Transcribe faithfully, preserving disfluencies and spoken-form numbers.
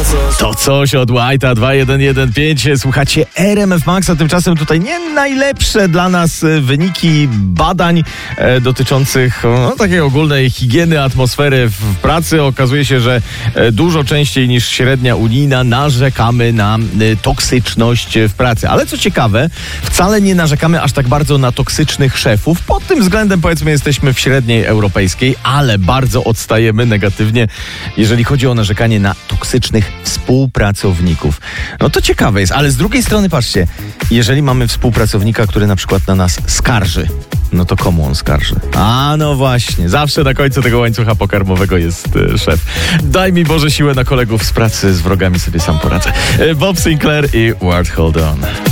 To coś od White'a dwa jeden jeden pięć. Słuchacie R M F Maxa, tymczasem tutaj nie najlepsze dla nas wyniki badań e, dotyczących no, takiej ogólnej higieny atmosfery w pracy. Okazuje się, że e, dużo częściej niż średnia unijna narzekamy na e, toksyczność w pracy. Ale co ciekawe, wcale nie narzekamy aż tak bardzo na toksycznych szefów. Pod tym względem powiedzmy jesteśmy w średniej europejskiej, ale bardzo odstajemy negatywnie, jeżeli chodzi o narzekanie na toksycznych współpracowników. No to ciekawe jest, ale z drugiej strony patrzcie, jeżeli mamy współpracownika, który na przykład na nas skarży, no to komu on skarży? A no właśnie, zawsze na końcu tego łańcucha pokarmowego jest e, szef. Daj mi Boże siłę na kolegów z pracy, z wrogami sobie sam poradzę. E, Bob Sinclair i Ward Hold On.